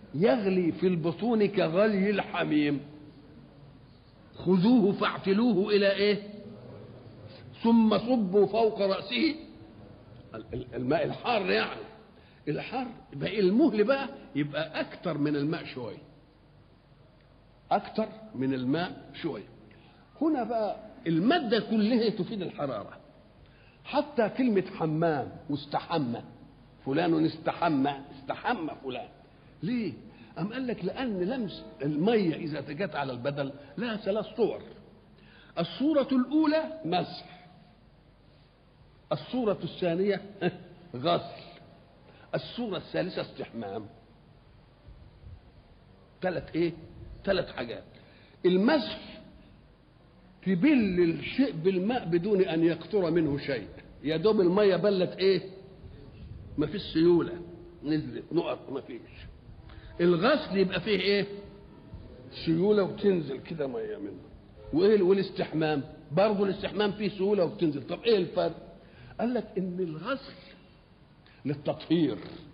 يغلي في البطون كغلي الحميم، خذوه فاعتلوه الى ايه؟ ثم صبوا فوق رأسه الماء الحار، يعني الحار يبقى المهل بقى يبقى اكتر من الماء شويه، اكتر من الماء شويه. هنا بقى الماده كلها تفيد الحراره، حتى كلمه حمام واستحمى، فلان استحمى فلان، ليه؟ أم قال لك لأن لمس المية إذا جت على البدن لها 3 صور. الصورة الأولى مسح، الصورة الثانية غسل، الصورة الثالثة استحمام. 3 حاجات. المسح تبل الشيء بالماء بدون أن يقطر منه شيء، يا دوب المية بلت ما فيش سيولة، نزلت نقط ما فيش. الغسل يبقى فيه سيولة وتنزل كده مية منه. والاستحمام برضه الاستحمام فيه سيولة وبتنزل. طب ايه الفرق؟ قال لك ان الغسل للتطهير،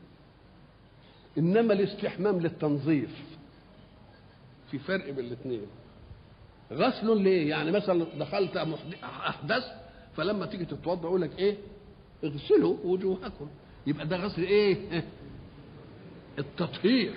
انما الاستحمام للتنظيف. في فرق بين الاثنين. غسل ليه؟ يعني مثلا دخلت احدث، فلما تيجي تتوضا يقول لك اغسلوا وجوهكم، يبقى ده غسل التطهير.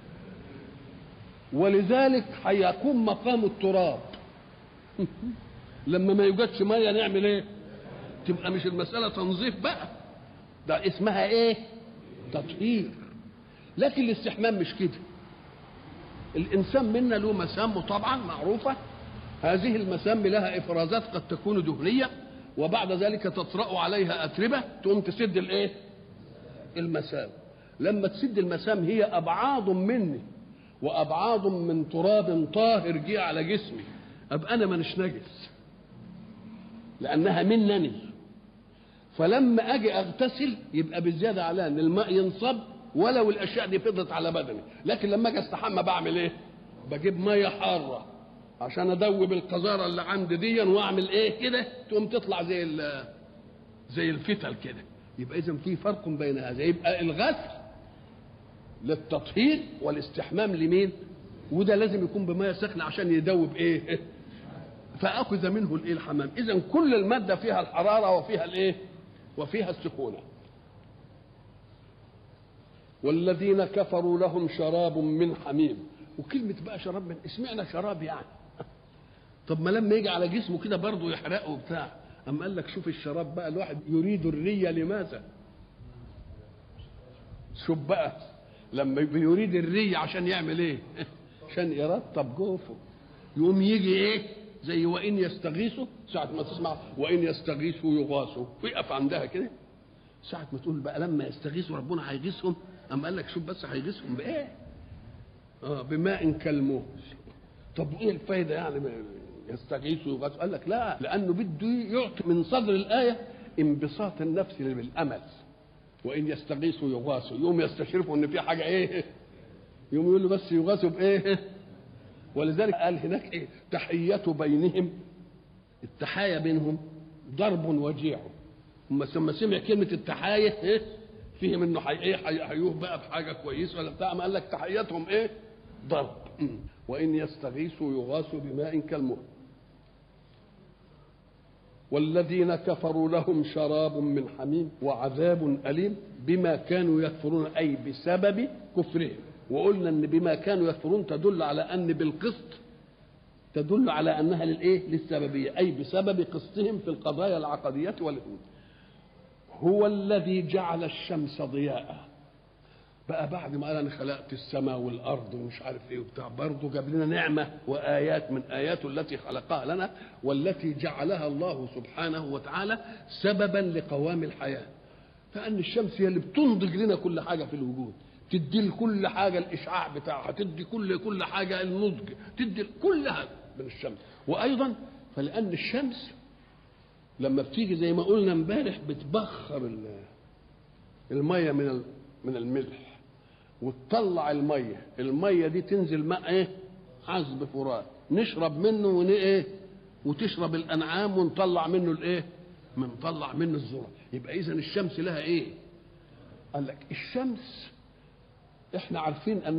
ولذلك هيقوم مقام التراب لما ما يوجدش ميه نعمل تبقى مش المساله تنظيف بقى، ده اسمها تطهير. لكن الاستحمام مش كده. الانسان منا له مسام طبعا معروفه، هذه المسام لها افرازات قد تكون دهنيه، وبعد ذلك تطرأ عليها اتربه تقوم تسد المسام. لما تسد المسام هي ابعاض مني وابعاض من تراب طاهر جه على جسمي، ابقى انا مانيش نجس لانها منني. فلما اجي اغتسل يبقى بالزياده على ان الماء ينصب ولو الاشياء دي فضلت على بدني. لكن لما اجي استحمى بعمل بجيب ميه حاره عشان ادوب القذاره اللي عندي دي واعمل كده تقوم تطلع زي الفتل كده. يبقى اذا في فرق بين هذا. يبقى الغسل للتطهير والاستحمام لمين؟ وده لازم يكون بميه سخنه عشان يدوب فاخذ منه الحمام. اذا كل الماده فيها الحراره وفيها وفيها السخونه. والذين كفروا لهم شراب من حميم. وكلمه بقى شراب من اسمعنا شراب يعني طب ما لما يجي على جسمه كده برضه يحرقه وبتاع. اما قال لك شوف الشراب بقى، الواحد يريد الري لماذا؟ شوف بقى لما يريد الري عشان يعمل عشان يرطب جوفه، يقوم يجي زي وان يستغيثوا. ساعه ما تسمع وان يستغيثوا يغاثوا ويقف عندها كده، ساعه ما تقول بقى لما يستغيثوا ربنا هيغيثهم. اما قال لك شوف بس هيغيثهم بماء كالمهل. طب ايه الفايده يعني يستغيثوا ويغاثوا؟ قال لك لا، لانه بده يعطي من صدر الايه انبساط النفس بالامل. وان يستغيثوا يغاثوا، يوم يستشرفوا ان في حاجه يوم يقول له بس يغاثوا ولذلك قال هناك تحيه بينهم، التحايا بينهم ضرب وجيع. ثم سمع كلمه التحايا فيهم انه هيحيوه بقى بحاجه كويسه ولا بتاع. ما قال لك تحياتهم ضرب. وان يستغيثوا يغاثوا بماء كالمهل. والذين كفروا لهم شراب من حميم وعذاب أليم بما كانوا يكفرون، أي بسبب كفرهم. وقلنا أن بما كانوا يكفرون تدل على أن بالقسط تدل على أنها للسببية، أي بسبب قسطهم في القضايا العقدية والإيمان. هو الذي جعل الشمس ضياء. بقى بعد ما قال أنا خلقت السماء والأرض ومش عارف وبتاع، برضه جاب لنا نعمة وآيات من آياته التي خلقها لنا والتي جعلها الله سبحانه وتعالى سببا لقوام الحياة. فأن الشمس هي اللي بتنضج لنا كل حاجة في الوجود، تدي لكل حاجة الإشعاع بتاعها، تدي كل حاجة النضج، تدي كلها من الشمس. وأيضا فلأن الشمس لما بتيجي زي ما قلنا امبارح بتبخر المية من الملح وتطلع الميه دي تنزل ماء عذب فرات نشرب منه وتشرب الانعام ونطلع منه نطلع منه الذره. يبقى اذا الشمس لها قال لك الشمس احنا عارفين ان